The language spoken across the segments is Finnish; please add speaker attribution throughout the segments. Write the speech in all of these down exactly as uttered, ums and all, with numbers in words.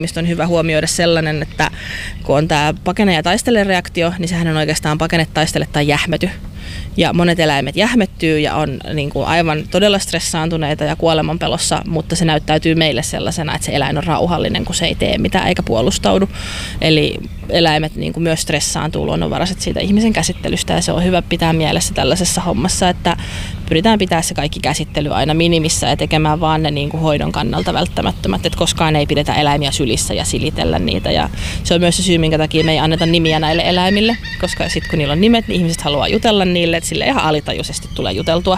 Speaker 1: Mistä on hyvä huomioida sellainen, että kun on tämä pakene- ja taistele-reaktio, niin sehän on oikeastaan pakene, taistele tai jähmety. Ja monet eläimet jähmettyy ja on niin kuin aivan todella stressaantuneita ja kuoleman pelossa, mutta se näyttäytyy meille sellaisena, että se eläin on rauhallinen, kun se ei tee mitään eikä puolustaudu. Eli eläimet niin kuin myös stressaantuu luonnonvaraiset siitä ihmisen käsittelystä ja se on hyvä pitää mielessä tällaisessa hommassa, että pyritään pitää se kaikki käsittely aina minimissä ja tekemään vaan ne niin kuin hoidon kannalta välttämättömät, että koskaan ei pidetä eläimiä sylissä ja silitellä niitä. Ja se on myös se syy, minkä takia me ei anneta nimiä näille eläimille, koska sitten kun niillä on nimet, niin ihmiset haluaa jutella niille, että sille ihan alitajuisesti tulee juteltua.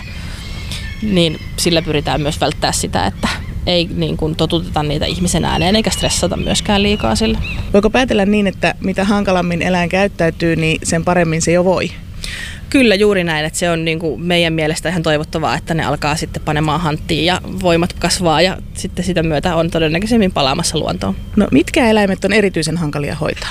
Speaker 1: Niin sillä pyritään myös välttää sitä, että ei niin kuin totuteta niitä ihmisen ääneen eikä stressata myöskään liikaa sillä.
Speaker 2: Voiko päätellä niin, että mitä hankalammin eläin käyttäytyy, niin sen paremmin se jo voi?
Speaker 1: Kyllä juuri näin, että se on niin kuin meidän mielestä ihan toivottavaa, että ne alkaa sitten panemaan hanttiin ja voimat kasvaa ja sitten sitä myötä on todennäköisemmin palaamassa luontoon.
Speaker 2: No mitkä eläimet on erityisen hankalia hoitaa?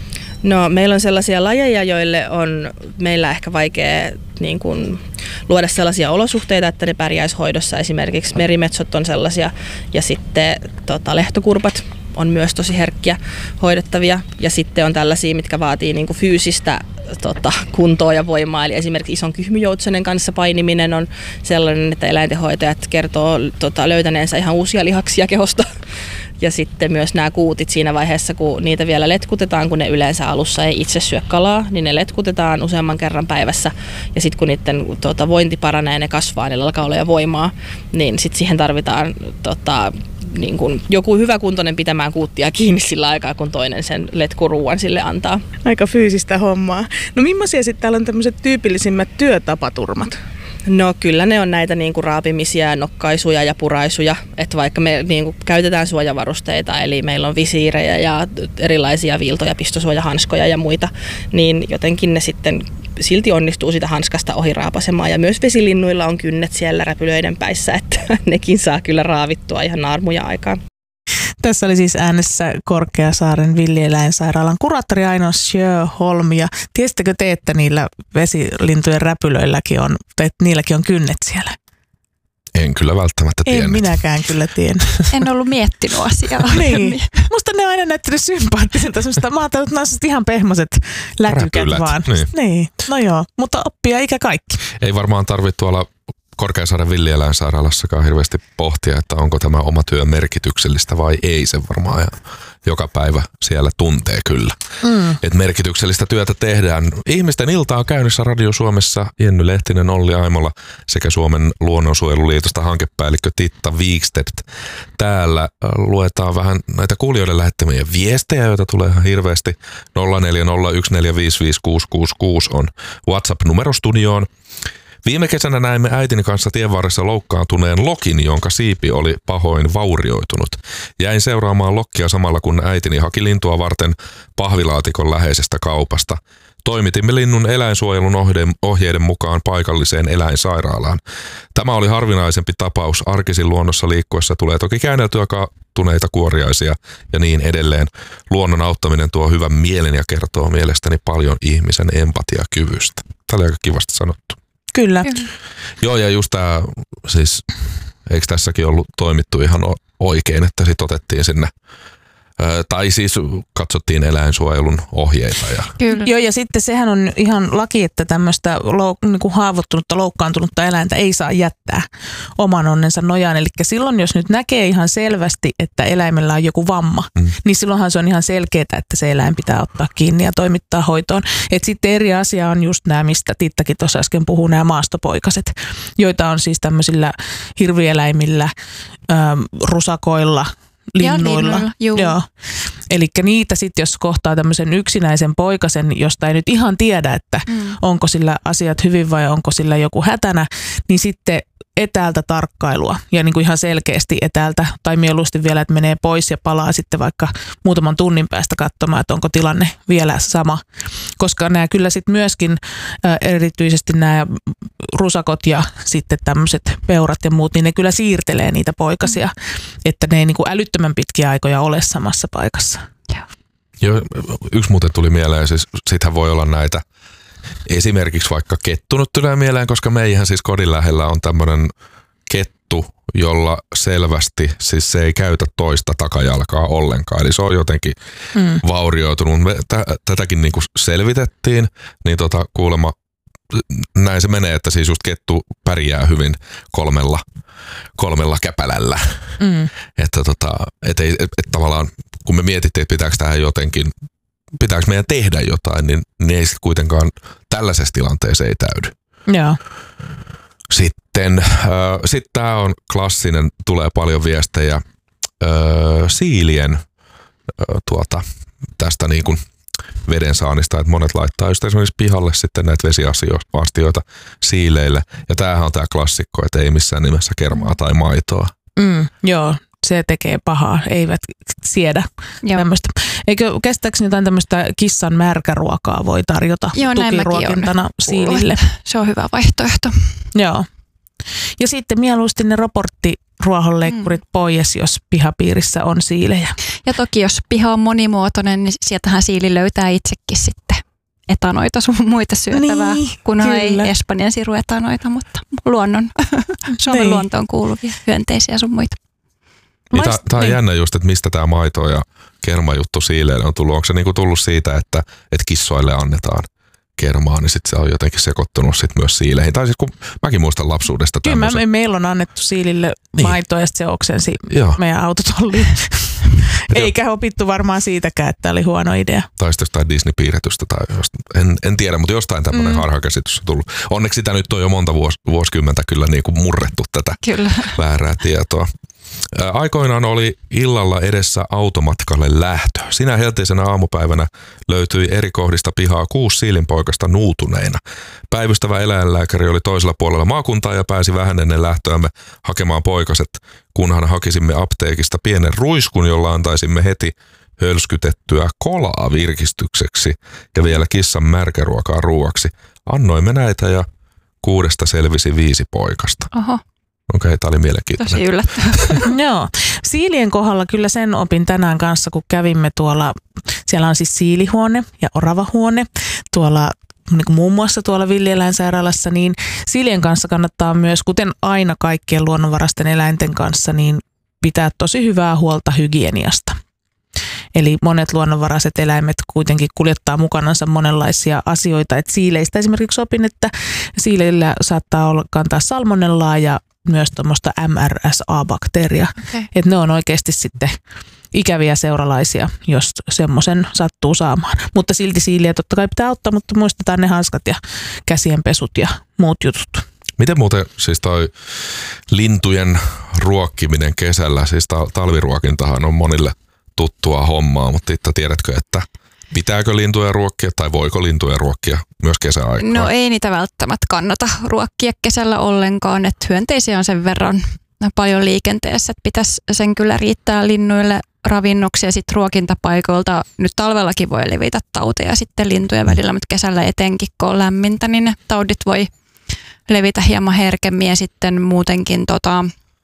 Speaker 1: No meillä on sellaisia lajeja, joille on meillä ehkä vaikea niin kuin luoda sellaisia olosuhteita, että ne pärjäisi hoidossa. Esimerkiksi merimetsot on sellaisia ja sitten tota, lehtokurpat on myös tosi herkkiä hoidettavia. Ja sitten on tällaisia, mitkä vaatii niin kuin fyysistä tota, kuntoa ja voimaa. Eli esimerkiksi ison kyhmyjoutsenen kanssa painiminen on sellainen, että eläintenhoitajat kertoo tota, löytäneensä ihan uusia lihaksia kehosta. Ja sitten myös nämä kuutit siinä vaiheessa, kun niitä vielä letkutetaan, kun ne yleensä alussa ei itse syö kalaa, niin ne letkutetaan useamman kerran päivässä. Ja sitten kun niiden tota, vointi paranee ja ne kasvaa, niillä alkaa olla jo voimaa, niin sitten siihen tarvitaan tota, niin kun joku hyväkuntoinen pitämään kuuttia kiinni sillä aikaa, kun toinen sen letkuruuan sille antaa.
Speaker 2: Aika fyysistä hommaa. No millaisia sitten täällä on tämmöiset tyypillisimmät työtapaturmat?
Speaker 1: No kyllä ne on näitä niin kuin raapimisia, nokkaisuja ja puraisuja, että vaikka me niin kuin käytetään suojavarusteita, eli meillä on visiirejä ja erilaisia viiltoja, pistosuojahanskoja ja muita, niin jotenkin ne sitten silti onnistuu sitä hanskasta ohi raapasemaan. Ja myös vesilinnuilla on kynnet siellä räpylöiden päissä, että nekin saa kyllä raavittua ihan naarmuja aikaan.
Speaker 2: Tässä oli siis äänessä Korkeasaaren villieläinsairaalan kuraattori Aino Sjöholm. Ja tiesittekö te, että niillä vesilintujen räpylöilläkin on, että niilläkin on kynnet siellä?
Speaker 3: En kyllä välttämättä tiennyt.
Speaker 2: En minäkään kyllä tiennyt.
Speaker 4: En ollut miettinyt asiaa.
Speaker 2: Niin. Musta ne on aina näyttänyt sympaattisilta. Mä ajattelin, että ne on ihan pehmoset lätykät
Speaker 3: Räpylät,
Speaker 2: vaan.
Speaker 3: Niin.
Speaker 2: niin. No joo, mutta oppia ikä kaikki.
Speaker 3: Ei varmaan tarvitse tuolla Korkeasaaren villieläinsairaalassakaan hirveästi pohtia, että onko tämä oma työ merkityksellistä vai ei. Se varmaan ja joka päivä siellä tuntee kyllä. Mm. Että merkityksellistä työtä tehdään. Ihmisten ilta on käynnissä Radio Suomessa Jenny Lehtinen, Olli Aimola sekä Suomen luonnonsuojeluliitosta hankepäällikkö Titta Wikstedt. Täällä luetaan vähän näitä kuulijoiden lähettämiä viestejä, joita tulee ihan hirveästi. nolla neljä nolla yksi neljä viisi viisi kuusi kuusi kuusi on WhatsApp-numero studioon. Viime kesänä näimme äitini kanssa tienvarressa loukkaantuneen lokin, jonka siipi oli pahoin vaurioitunut. Jäin seuraamaan lokkia samalla, kun äitini haki lintua varten pahvilaatikon läheisestä kaupasta. Toimitimme linnun eläinsuojelun ohjeiden mukaan paikalliseen eläinsairaalaan. Tämä oli harvinaisempi tapaus. Arkisin luonnossa liikkuessa tulee toki käänneltyä kaatuneita kuoriaisia ja niin edelleen. Luonnon auttaminen tuo hyvän mielen ja kertoo mielestäni paljon ihmisen empatiakyvystä. Tämä oli aika kivasti sanottu.
Speaker 2: Kyllä.
Speaker 4: Kyllä.
Speaker 3: Joo, ja just tämä, siis eikö tässäkin ollut toimittu ihan oikein, että sit otettiin sinne, ää, tai siis katsottiin eläinsuojelun ohjeita. Ja
Speaker 4: Kyllä.
Speaker 2: Joo, ja sitten sehän on ihan laki, että tämmöistä lou- niin kuin haavoittunutta, loukkaantunutta eläintä ei saa jättää oman onnensa nojaan. Eli silloin, jos nyt näkee ihan selvästi, että eläimellä on joku vamma, mm. niin silloinhan se on ihan selkeää, että se eläin pitää ottaa kiinni ja toimittaa hoitoon. Et sitten eri asia on just nämä, mistä Tittakin tuossa äsken puhuu, nämä maastopoikaset, joita on siis tämmöisillä hirvieläimillä, ähm, rusakoilla, linnuilla.
Speaker 4: linnuilla
Speaker 2: Joo. Eli niitä sitten, jos kohtaa tämmöisen yksinäisen poikasen, josta ei nyt ihan tiedä, että mm. onko sillä asiat hyvin vai onko sillä joku hätänä, niin sitten etäältä tarkkailua ja niin kuin ihan selkeästi etäältä tai mieluusti vielä, että menee pois ja palaa sitten vaikka muutaman tunnin päästä katsomaan, että onko tilanne vielä sama. Koska nämä kyllä sitten myöskin ää, erityisesti nämä rusakot ja sitten tämmöiset peurat ja muut, niin ne kyllä siirtelee niitä poikasia, mm. että ne ei niin kuin älyttömän pitkiä aikoja ole samassa paikassa.
Speaker 4: Joo.
Speaker 3: Joo, yksi muuten tuli mieleen, siis sittenhän voi olla näitä. Esimerkiksi vaikka kettu nyt tulee mieleen, koska meihän siis kodin lähellä on tämmöinen kettu, jolla selvästi, siis se ei käytä toista takajalkaa ollenkaan. Eli se on jotenkin mm. vaurioitunut. Me t- tätäkin niinku selvitettiin, niin tota, kuulemma näin se menee, että siis just kettu pärjää hyvin kolmella, kolmella käpälällä. Mm. Että tota, et ei, et, et tavallaan kun me mietittiin, että pitääkö tähän jotenkin, pitääkö meidän tehdä jotain, niin, niin ei sitten kuitenkaan tällaisessa tilanteessa ei täydy.
Speaker 2: Joo.
Speaker 3: Sitten äh, sit tämä on klassinen, tulee paljon viestejä äh, siilien äh, tuota, tästä niin kuin veden saannista, että monet laittaa just esimerkiksi pihalle sitten näitä vesiastioita siileille. Ja tämähän on tämä klassikko, että ei missään nimessä kermaa tai maitoa.
Speaker 2: Mm, joo, se tekee pahaa, eivät siedä tämmöistä. Eikö kestääkseni jotain tämmöistä kissan märkäruokaa voi tarjota
Speaker 4: joo,
Speaker 2: tukiruokintana siilille?
Speaker 4: Se on hyvä vaihtoehto.
Speaker 2: Joo. Ja sitten mieluusti ne roborttiruohonleikkurit mm. pois, jos pihapiirissä on siilejä.
Speaker 4: Ja toki jos piha on monimuotoinen, niin sieltähän siili löytää itsekin sitten etanoita sun muita syötävää, niin, kunhan ei Espanjan siruetanoita, mutta luonnon, Suomen niin. luontoon kuuluvia hyönteisiä sun muita.
Speaker 3: Niin, Tämä on niin. jännä just, että mistä tämä maito ja kermajuttu siileille on tullut. Onko se niinku tullut siitä, että, että kissoille annetaan kermaa, niin sitten se on jotenkin sekoittunut sit myös siileihin. Tai siis kun mäkin muistan lapsuudesta tämmöisen.
Speaker 2: Kyllä me, meillä on annettu siilille niin. maitoa ja sitten se oksensi Joo. meidän autotolliin. Eikä opittu varmaan siitäkään, että oli huono idea.
Speaker 3: Tai sitten jostain Disney-piirretystä tai jost, en, en tiedä, mutta jostain tämmöinen mm. harhakäsitys on tullut. Onneksi sitä nyt on jo monta vuos, vuosikymmentä kyllä niin kuin murrettu tätä kyllä. väärää tietoa. Aikoinaan oli illalla edessä automatkalle lähtö. Sinä helteisenä aamupäivänä löytyi eri kohdista pihaa kuusi siilinpoikasta nuutuneina. Päivystävä eläinlääkäri oli toisella puolella maakuntaa ja pääsi vähän ennen lähtöämme hakemaan poikaset, kunhan hakisimme apteekista pienen ruiskun, jolla antaisimme heti hölskytettyä kolaa virkistykseksi ja vielä kissan märkäruokaa ruuaksi. Annoimme näitä ja kuudesta selvisi viisi poikasta.
Speaker 4: Oho.
Speaker 3: Okei, tämä oli mielenkiintoinen.
Speaker 4: Tosi yllättävää.
Speaker 2: Joo. Siilien kohdalla kyllä sen opin tänään kanssa, kun kävimme tuolla, siellä on siis siilihuone ja oravahuone, tuolla niin kuin muun muassa tuolla villieläinsairaalassa, niin siilien kanssa kannattaa myös, kuten aina kaikkien luonnonvaraisten eläinten kanssa, niin pitää tosi hyvää huolta hygieniasta. Eli monet luonnonvaraiset eläimet kuitenkin kuljettaa mukanansa monenlaisia asioita. Et siileistä esimerkiksi opin, että siileillä saattaa olla kantaa salmonellaa ja myös tuommoista M R S A-bakteeria. Okay. Että ne on oikeasti sitten ikäviä seuralaisia, jos semmoisen sattuu saamaan. Mutta silti siiliä totta kai pitää auttaa, mutta muistetaan ne hanskat ja käsienpesut ja muut jutut.
Speaker 3: Miten muuten siis toi lintujen ruokkiminen kesällä, siis talviruokintahan on monille tuttua hommaa, mutta itse tiedätkö, että pitääkö lintuja ruokkia tai voiko lintuja ruokkia myös kesäaikaan?
Speaker 4: No ei niitä välttämättä kannata ruokkia kesällä ollenkaan, että hyönteisiä on sen verran paljon liikenteessä, että pitäisi sen kyllä riittää linnuille ravinnoksi ja sitten ruokintapaikoilta nyt talvellakin voi levitä tauteja sitten lintujen välillä, mutta kesällä etenkin kun on lämmintä, niin ne taudit voi levitä hieman herkemmin ja sitten muutenkin tota,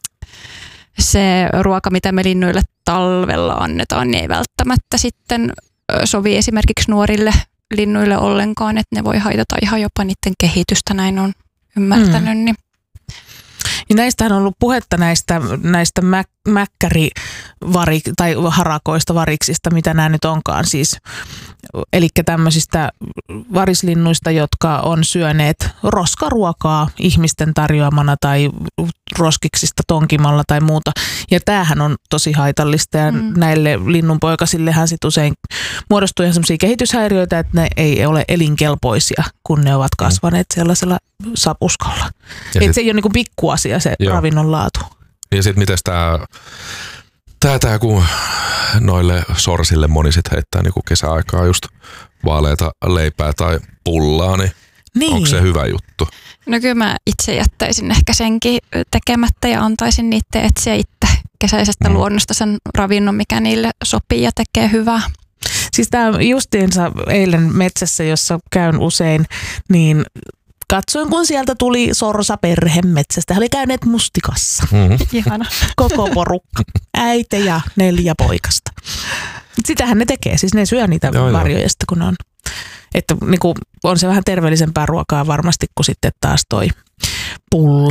Speaker 4: se ruoka, mitä me linnuille talvella annetaan, niin ei välttämättä sitten sovi esimerkiksi nuorille linnuille ollenkaan, että ne voi haitata ihan jopa niiden kehitystä, näin on ymmärtänyt. Mm. Niin.
Speaker 2: Ja näistähän on ollut puhetta näistä, näistä mä, mäkkärivari, tai harakoista, variksista, mitä nämä nyt onkaan siis. Eli tämmöisistä varislinnuista, jotka on syöneet roskaruokaa ihmisten tarjoamana tai roskiksista tonkimalla tai muuta. Ja tämähän on tosi haitallista ja mm. näille linnunpoikasillehän sit usein muodostuu ihan sellaisia kehityshäiriöitä, että ne ei ole elinkelpoisia, kun ne ovat kasvaneet sellaisella sapuskalla. Että se ei ole niinku pikkuasia se joo. ravinnon laatu.
Speaker 3: Ja sitten miten tämä, tää, tää, kun noille sorsille moni sit heittää niinku kesäaikaa just vaaleita leipää tai pullaa, niin, niin onko se hyvä juttu?
Speaker 4: No kyllä mä itse jättäisin ehkä senkin tekemättä ja antaisin niiden etsiä itse kesäisestä mm. luonnosta sen ravinnon, mikä niille sopii ja tekee hyvää.
Speaker 2: Siis tämä justiinsa eilen metsässä, jossa käyn usein, niin katsoin, kun sieltä tuli sorsaperhe metsästä. He oli käyneet mustikassa. Mm-hmm.
Speaker 4: Ihana.
Speaker 2: Koko porukka. Äiti ja neljä poikasta. Sitähän ne tekee. Siis ne syö niitä joo, marjoja, joo. kun on. Että niin kuin, on se vähän terveellisempää ruokaa varmasti kuin sitten taas toi pulla.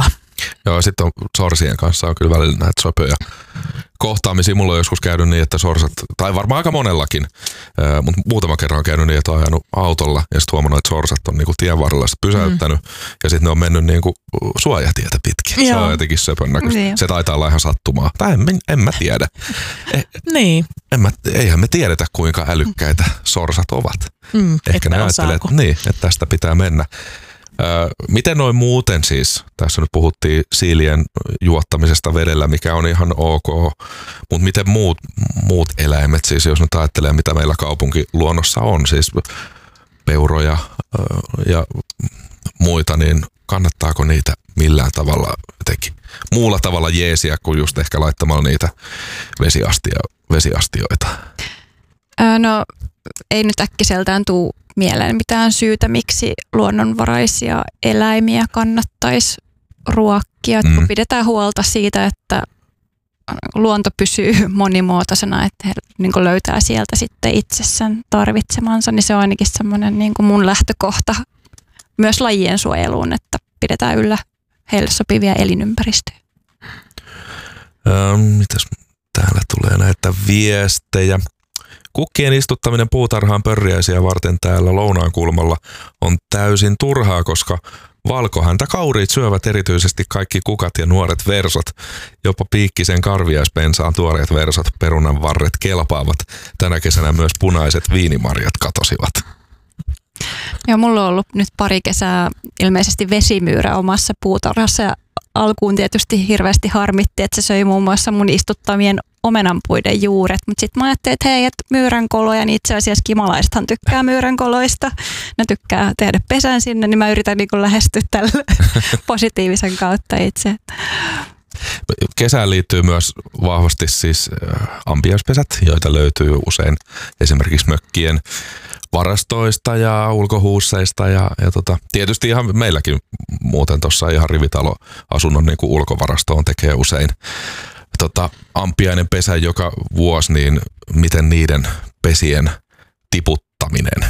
Speaker 3: Joo, sitten on sorsien kanssa on kyllä välillä näitä söpöjä kohtaamisia. Mulla on joskus käynyt niin, että sorsat, tai varmaan aika monellakin, mutta muutama kerran on käynyt niin, että on ajanut autolla ja sitten huomannut, että sorsat on niinku tien varrella pysäyttänyt mm. ja sitten ne on mennyt niinku suojatietä pitkin. Joo. Se on jotenkin söpön näköistä. Niin. Se taitaa olla ihan sattumaa. Tai en, en mä tiedä. Eh,
Speaker 2: niin.
Speaker 3: en mä, eihän me tiedetä, kuinka älykkäitä sorsat ovat.
Speaker 2: Mm,
Speaker 3: Ehkä ne ajattelee, että, niin, että tästä pitää mennä. Öö, miten noin muuten siis, tässä nyt puhuttiin siilien juottamisesta vedellä, mikä on ihan ok, mutta miten muut, muut eläimet siis, jos nyt ajattelee, mitä meillä kaupunkiluonnossa on, siis peuroja öö, ja muita, niin kannattaako niitä millään tavalla jotenkin muulla tavalla jeesiä kuin just ehkä laittamalla niitä vesiastia, vesiastioita?
Speaker 4: Öö, no ei nyt äkkiseltään tule mieleen mitään syytä, miksi luonnonvaraisia eläimiä kannattaisi ruokkia. Mm. Kun pidetään huolta siitä, että luonto pysyy monimuotoisena, että he niin kuin löytää sieltä sitten itsessään tarvitsemansa, niin se on ainakin semmoinen niin kuin mun lähtökohta myös lajien suojeluun, että pidetään yllä heille sopivia elinympäristöjä.
Speaker 3: Ähm, mitäs täällä tulee näitä viestejä? Kukkien istuttaminen puutarhaan pörriäisiä varten täällä lounaan kulmalla on täysin turhaa, koska valkohäntäkauriit syövät erityisesti kaikki kukat ja nuoret versot. Jopa piikkisen karviaispensaan tuoreet versot, perunan varret kelpaavat. Tänä kesänä myös punaiset viinimarjat katosivat.
Speaker 4: Joo, mulla on ollut nyt pari kesää ilmeisesti vesimyyrä omassa puutarhassa ja alkuun tietysti hirveästi harmitti, että se söi muun muassa mun istuttamien omenanpuiden juuret, mutta sitten mä ajattelin, että hei, että myyränkoloja, niin itse asiassa kimalaisethan tykkää myyränkoloista, ne tykkää tehdä pesän sinne, niin mä yritän niin kuin lähestyä tällä positiivisen kautta itse.
Speaker 3: Kesään liittyy myös vahvasti siis ampiaispesät, joita löytyy usein esimerkiksi mökkien varastoista ja ulkohuusseista ja, ja tota, tietysti ihan meilläkin muuten tuossa ihan rivitaloasunnon niin kuin ulkovarastoon tekee usein tota, ampiainen pesä joka vuosi, niin miten niiden pesien tiputtaminen?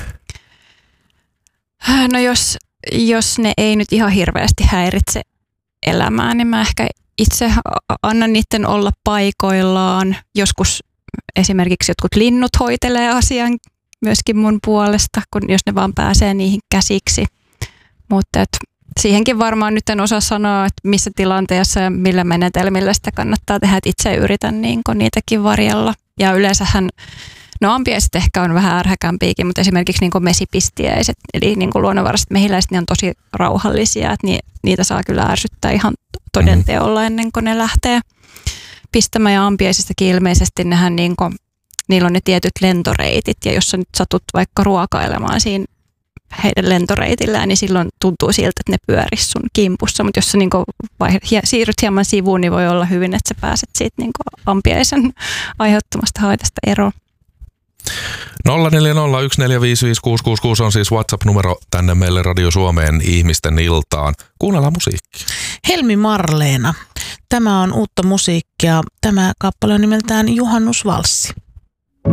Speaker 4: No jos, jos ne ei nyt ihan hirveästi häiritse elämää, niin mä ehkä itse annan niiden olla paikoillaan. Joskus esimerkiksi jotkut linnut hoitelee asian myöskin mun puolesta, kun jos ne vaan pääsee niihin käsiksi. Mutta et siihenkin varmaan nyt en osaa sanoa, että missä tilanteessa ja millä menetelmillä sitä kannattaa tehdä. Et itse yritän niin niitäkin varjella. Ja yleensähän, no ampiaiset ehkä on vähän ärhäkämpiäkin, mutta esimerkiksi niin mesipistiäiset, eli niin luonnonvaraiset mehiläiset, ne on tosi rauhallisia. Että niitä saa kyllä ärsyttää ihan toden teolla ennen kuin ne lähtee pistämään. Ja ampiaisistakin ilmeisesti nehän niin kuin, niillä on ne tietyt lentoreitit, ja jos sä nyt satut vaikka ruokailemaan siinä heidän lentoreitillään, niin silloin tuntuu siltä, että ne pyörisi sun kimpussa, mutta jos sä niinku vai, siirryt hieman sivuun, niin voi olla hyvin, että sä pääset siitä niinku ampiaisen aiheuttamasta haitasta eroon.
Speaker 3: nolla neljä nolla yksi neljä viisi viisi kuusi kuusi kuusi on siis WhatsApp-numero tänne meille Radio Suomeen ihmisten iltaan. Kuunnellaan musiikkia.
Speaker 2: Helmi Marleena. Tämä on uutta musiikkia. Tämä kappale on nimeltään Juhannusvalssi.